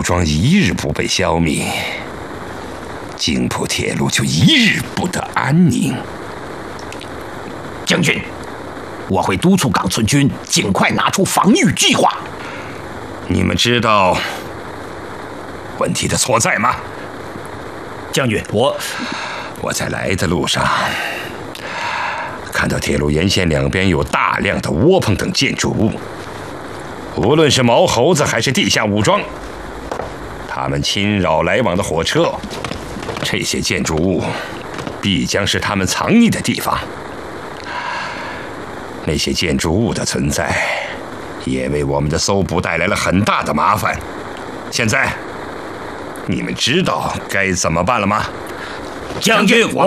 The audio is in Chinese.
庄一日不被消灭，京浦铁路就一日不得安宁。 将军，我会督促冈村军尽快拿出防御计划。 你们知道问题的所在吗？ 将军， 我在来的路上看到铁路沿线两边有大量的窝棚等建筑物，无论是毛猴子还是地下武装，他们侵扰来往的火车。这些建筑物必将是他们藏匿的地方。那些建筑物的存在也为我们的搜捕带来了很大的麻烦。现在你们知道该怎么办了吗？ 将军，我